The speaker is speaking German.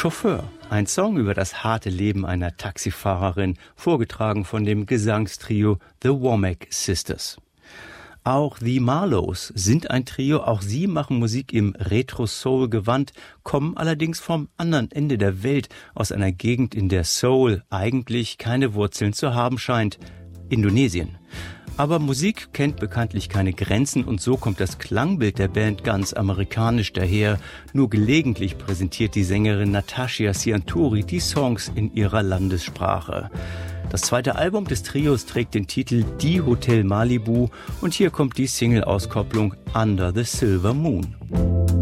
Chauffeur, ein Song über das harte Leben einer Taxifahrerin, vorgetragen von dem Gesangstrio The Womack Sisters. Auch The Marlows sind ein Trio, auch sie machen Musik im Retro-Soul-Gewand, kommen allerdings vom anderen Ende der Welt, aus einer Gegend, in der Soul eigentlich keine Wurzeln zu haben scheint, Indonesien. Aber Musik kennt bekanntlich keine Grenzen und so kommt das Klangbild der Band ganz amerikanisch daher. Nur gelegentlich präsentiert die Sängerin Natasha Sianturi die Songs in ihrer Landessprache. Das zweite Album des Trios trägt den Titel Die Hotel Malibu und hier kommt die Single-Auskopplung Under the Silver Moon.